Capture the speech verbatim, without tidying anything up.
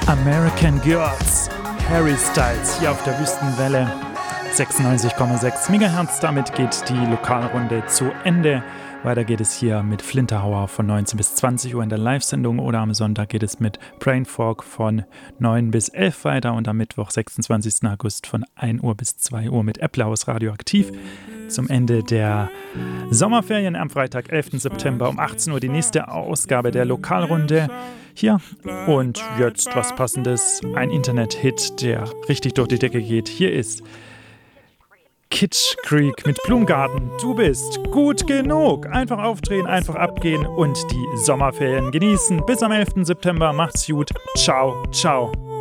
American Girls, Harry Styles hier auf der Wüstenwelle sechsundneunzig Komma sechs Megahertz. Damit geht die Lokalrunde zu Ende. Weiter geht es hier mit Flinterhauer von neunzehn bis zwanzig Uhr in der Live-Sendung oder am Sonntag geht es mit Brainfog von neun bis elf weiter und am Mittwoch, sechsundzwanzigsten August von ein Uhr bis zwei Uhr mit Applaus Radioaktiv. Zum Ende der Sommerferien am Freitag, elften September um achtzehn Uhr die nächste Ausgabe der Lokalrunde hier. Und jetzt was Passendes, ein Internet-Hit, der richtig durch die Decke geht. Hier ist Kitsch Creek mit Blumengarten. Du bist gut genug. Einfach aufdrehen, einfach abgehen und die Sommerferien genießen. Bis am elften September. Macht's gut. Ciao, ciao.